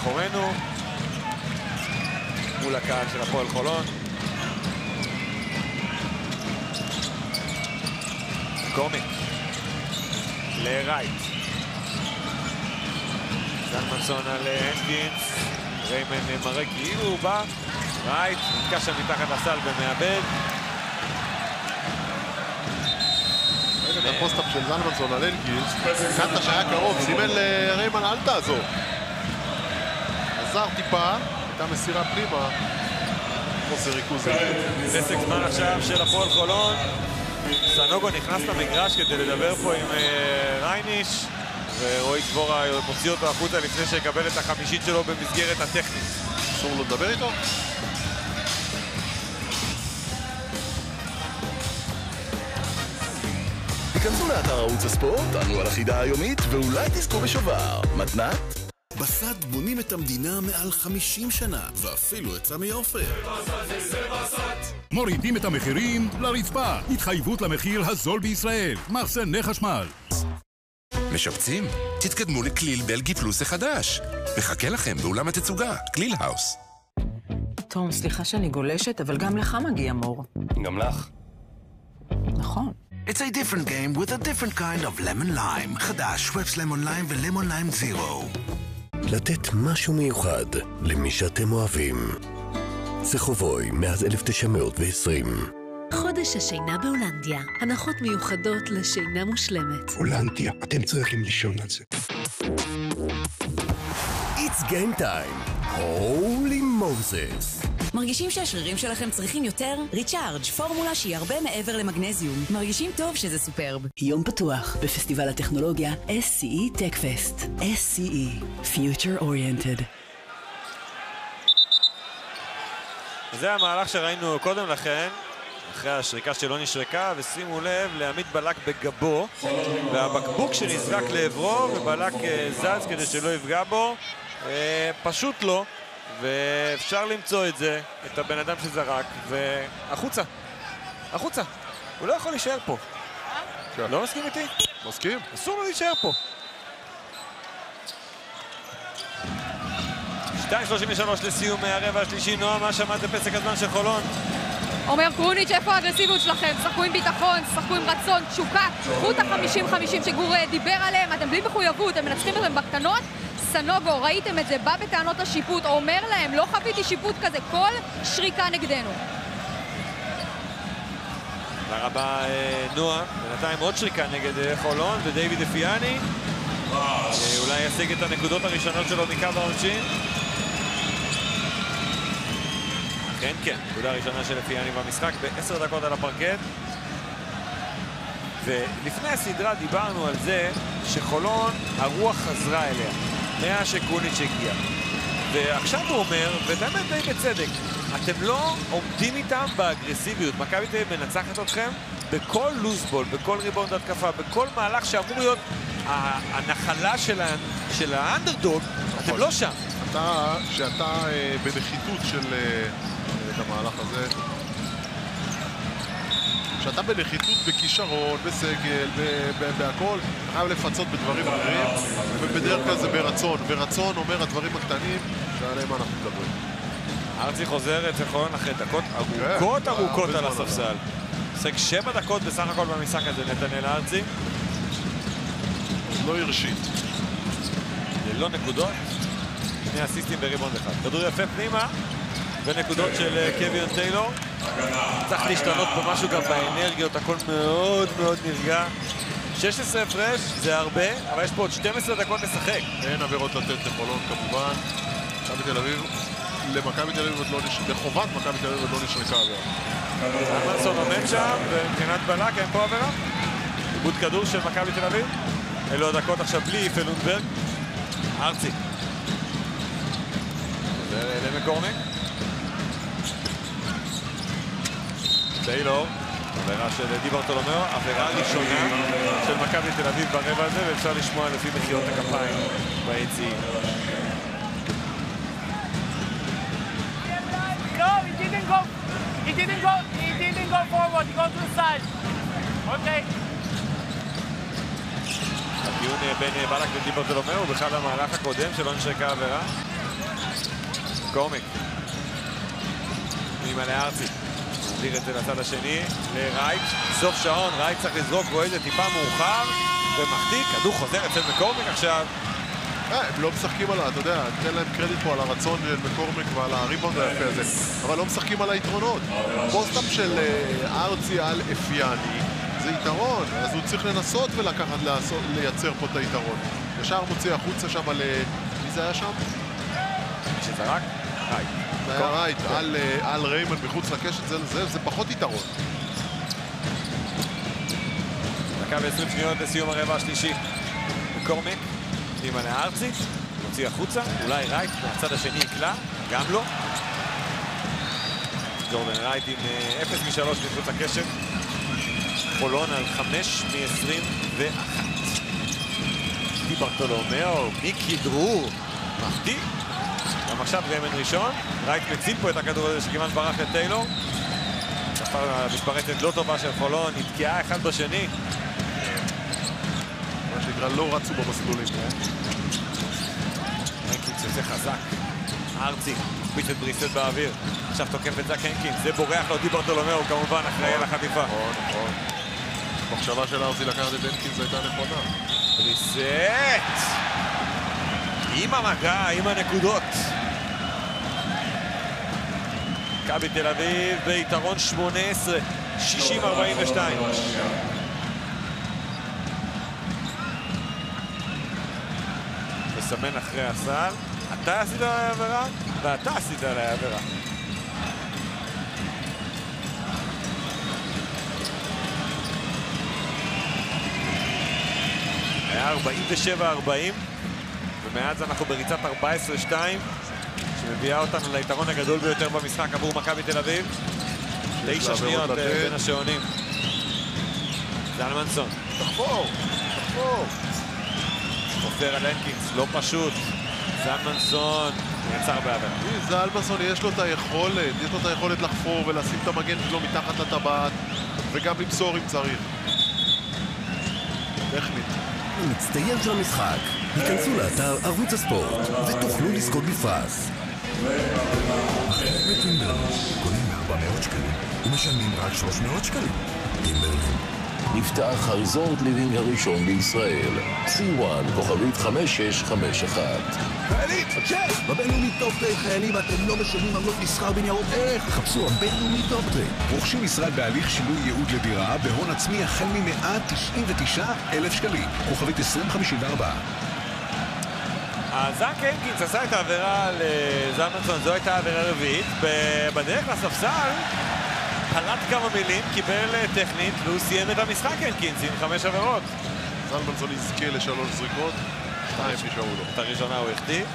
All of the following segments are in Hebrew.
מאחורינו, מול הקהל של הפועל חולון. קורניק לרייט. זלמנסון על הנקינס. ריימן מראה כאילו הוא בא. רייט, נתקע שם מתחת לסל ומאבד. ראית את הפוסט-אפ של זלמנסון על הנקינס. קנטה שהיה קרוב, סימן לריימן אל תעזור. עזר טיפה, הייתה מסירה פנימה. חוסר ריכוז. פסק זמן עכשיו של הפועל חולון. סנוגו נכנס למגרש כדי לדבר פה עם רייניש, ורועי דבורה מוציא אותו החוצה לפני שיקבל את החמישית שלו במסגרת הטכנית. אסור לו לדבר איתו? תיכנסו לאתר ערוץ הספורט, ענו על החידה היומית, ואולי תזכו בשובר. מתנת? בסד בונים את המדינה מעל 50 שנה, ואפילו את סמי עופר. מורידים את המחירים לרצפה. התחייבות למחיר הזול בישראל. מחסני חשמל. משפצים? תתקדמו לכליל בלגי פלוס החדש. מחכה לכם באולם התצוגה, כליל האוס. תום, סליחה שאני גולשת, אבל גם לך מגיע מור. גם לך. נכון. It's a different game with a different kind of lemon lime. חדש, שוואפס למון ליים ולמון ליים זירו. לתת משהו מיוחד למי שאתם אוהבים. זה חובוי מאז 1920. חודש השינה בהולנדיה. הנחות מיוחדות לשינה מושלמת. הולנדיה, אתם צריכים לישון על זה. It's game time. Holy Moses. מרגישים שהשרירים שלכם צריכים יותר? ריצ'ארג', פורמולה שהיא הרבה מעבר למגנזיום. מרגישים טוב שזה סופרב. יום פתוח בפסטיבל הטכנולוגיה SCE TechFest. SCE, Future Oriented. זה המהלך שראינו קודם לכן, אחרי השריקה שלא נשרקה, ושימו לב לעמית בלק בגבו, והבקבוק שנזרק לעברו, ובלק זז כדי שלא יפגע בו, פשוט לא. ואפשר למצוא את זה, את הבן אדם שזרק, והחוצה, החוצה. הוא לא יכול להישאר פה. לא מסכים איתי? מסכים. אסור לו להישאר פה. 2:33 לסיום מהרבע השלישי. נועה, מה שמעת בפסק הזמן של חולון? אומר קרוניץ', איפה האגרסיביות שלכם? שחקו עם ביטחון, שחקו עם רצון, תשוקה, קחו את ה-50-50 שגור דיבר עליהם, אתם בלי מחויבות, הם מנצחים אתם בקטנות. סנוגו, ראיתם את זה, בא בטענות השיפוט, אומר להם, לא חוויתי שיפוט כזה, כל שריקה נגדנו. תודה רבה נועה, בינתיים עוד שריקה נגד חולון, ודייוויד אפיאני אולי ישיג את הנקודות הראשונות שלו מקו העונשין. אכן כן, נקודה הראשונה של אפיאני במשחק ב10 דקות על הפרקט. ולפני הסדרה דיברנו על זה שחולון הרוח חזרה אליה שקרוניץ' הגיע, ועכשיו הוא אומר, ובאמת די בצדק, אתם לא עומדים איתם באגרסיביות. מכבי תל אביב מנצחת אתכם בכל לוזבול, בכל ריבאונד התקפה, בכל מהלך שאמור להיות הנחלה של האנדרדוג. אתם לא שם. שאתה בנחיתות של את המהלך הזה, שאתה בנחיתות, בכישרון, בסגל, בהכל, חייב לפצות בדברים אחרים, ובדרך כלל זה ברצון. ורצון אומר הדברים הקטנים שעליהם אנחנו מדברים. ארצי חוזר את חולון אחרי דקות ארוכות על הספסל. עוסק 7 דקות בסך הכל במשחק הזה, נתנאל ארצי. לא הרשית. ללא נקודות. 2 אסיסטים בריבאונד אחד. כדור יפה פנימה, ונקודות של קוויון טיילור. צריך להשתנות פה משהו גם באנרגיות, הכל מאוד מאוד נרגע. 16 הפרש, זה הרבה, אבל יש פה עוד 12 דקות לשחק. אין עבירות לתת לחולון כמובן. מכבי תל אביב, למכבי תל אביב עוד לא נשרקה, לחובת מכבי תל אביב עוד לא נשרקה עבירה. זלמנסון עומד שם, ומבחינת בלק, אין פה עבירה. עיבוד כדור של מכבי תל אביב. אלו הדקות עכשיו בלי פלונדברג. ארצי. זה למקורניק. טיילור, עבירה של די ברטולומיאו, עבירה ראשונה של מכבי תל אביב ברבע הזה, ואפשר לשמוע לפי מחיאות הכפיים ביציעים. No, he didn't go forward, he goes to the side. Okay. הדיון בין בלק ודי ברטולומיאו הוא בכלל המהלך הקודם שלא נשרקה עבירה. מקורמיק. פנימה לארצי. נעביר את זה לצד השני, לרייט. סוף שעון, רייט צריך לזרוק, רואה את זה טיפה מאוחר, ומחתיק, כדור חוזר אצל מקורמיק עכשיו. הם לא משחקים על, אתה יודע, תן להם קרדיט פה על הרצון של מקורמיק ועל הריבאונד היפה הזה, אבל לא משחקים על היתרונות. פוסט-אפ של ארצי על אפיאני זה יתרון, אז הוא צריך לנסות ולקחת, לייצר פה את היתרון. ישר מוציא החוצה שם על... מי זה היה שם? שזרק? רייט. זה היה רייט, על ריימן מחוץ לקשת, זה פחות יתרון. דקה ו-20 שניות לסיום הרבע השלישי. מקורמיק. פנימה לארצי, מוציא החוצה, אולי רייט מהצד השני יקלה, גם לא. ג'ורדן רייט עם 0 מ-3 מחוץ לקשת. חולון על 5 מ-21. די ברטולומיאו, מיקי דרור, מחטיא. גם עכשיו ריימן ראשון, רייט מציל פה את הכדור הזה שכמעט ברח לטיילור. מספרצת לא טובה של חולון, נתקעה אחד בשני. שנקרא לא רצו במסלולים. הנקינס יוצא חזק. ארצי, מקפיץ את בריסט באוויר. עכשיו תוקף את זק הנקינס. זה בורח לו, די ברטולומיאו כמובן אחראי על החטיפה. נכון. המחשבה של ארצי לקחת את הנקינס הייתה נכונה. בריסט! עם המגע, עם הנקודות. מכבי תל אביב ביתרון 18, 60-42. מסמן אחרי הסל, אתה עשית עליי עבירה, ואתה עשית עליי עבירה. היה 47-40, ומאז אנחנו בריצת 14-2, שמביאה אותנו ליתרון הגדול ביותר במשחק עבור מכבי תל אביב. 9 שניות בין השעונים. זלמנסון. תחפור. עופר על הנקינס, לא פשוט. זלמנסון נעצר בעבר. זלמנסון יש לו את היכולת לחפור ולשים את המגן שלו מתחת לטבעת וגם למסור אם צריך. טכנית. מצטיין של המשחק, היכנסו לאתר ערוץ הספורט ותוכלו לזכות בפרס. בטימברלין, קונים 400 שקלים ומשלמים רק 300 שקלים. טימברלין. נפתח הריזורט ליבינג הראשון בישראל, C1, כוכבית 5651. חיילים, צ'ק! בבינלאומי טופ-טק חיילים אתם לא משלמים עמלות מסחר בניירות ערך. חפשו הבינלאומי טופ-טק. רוכשים משרד בהליך שינוי ייעוד לדירה בהון עצמי החל מ-199,000 שקלים. כוכבית 2054. זק הנקינס עשה את העבירה לזלמנסון, זו הייתה העבירה רביעית. בדרך לספסל פלט כמה מילים, קיבל טכנית והוא סיים את המשחק הנקינס עם 5 עבירות. זלמנסון יזכה ל3 זריקות, 2 נשארו לו. את הראשונה הוא החטיא.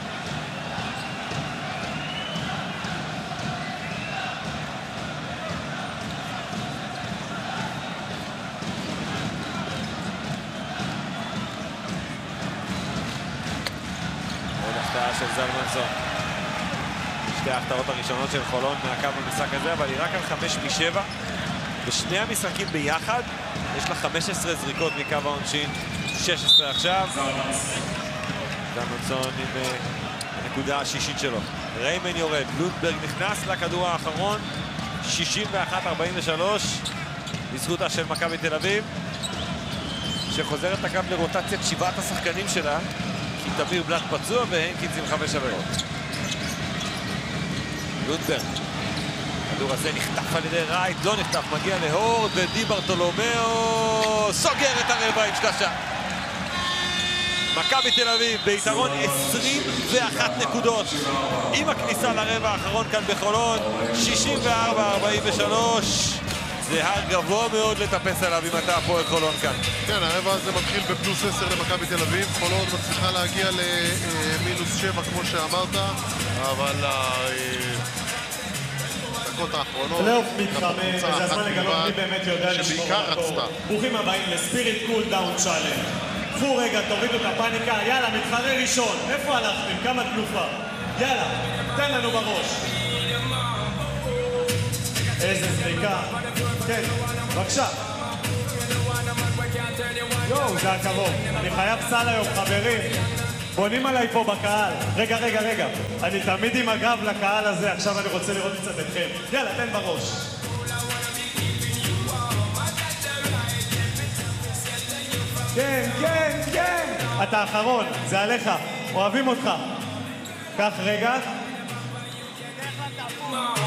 עוד החטאה של זלמנסון. שתי ההחטאות הראשונות של חולון מהקו במשחק הזה, אבל היא רק על 5 מ-7. בשני המשחקים ביחד יש לה 15 זריקות מקו העונשין, 16 עכשיו. זלמנסון עם הנקודה השישית שלו. ריימן יורד, לונדברג נכנס לכדור האחרון, 61-43 בזכותה של מכבי תל אביב, שחוזרת אגב לרוטציית 7 השחקנים שלה, כי תמיר בלט פצוע והנקינס עם 5 עבירות. לונדברג, הכדור הזה נחטף על ידי רייט, לא נחטף, מגיע להורד, ודי ברטולומיאו סוגר את הרבע עם שלושה. מכבי תל אביב ביתרון 21 נקודות עם הכניסה לרבע האחרון כאן בחולון, 64-43. זה הר גבוה מאוד לטפס עליו אם אתה הפועל חולון כאן. כן, הרבע הזה מתחיל בפלוס 10 למכבי תל אביב. חולון מצליחה להגיע למינוס 7 כמו שאמרת, אבל הדקות האחרונות פלייאוף מתחמם, זה הזמן לגלות מי באמת יודע לשמור על הטוב. ברוכים הבאים לספיריט קול דאון צ'אלנג'. קחו רגע, תורידו את הפאניקה, יאללה, מתחרה ראשון. איפה הלכתם? כמה תלופה? יאללה, תן לנו בראש. איזה זריקה. כן, בבקשה. יואו, זה הקרוב. אני חייב סל היום, חברים. בונים עליי פה בקהל. רגע. אני תמיד עם הגב לקהל הזה, עכשיו אני רוצה לראות קצת אתכם. יאללה, תן בראש. כן. אתה האחרון, זה עליך. אוהבים אותך. קח רגע.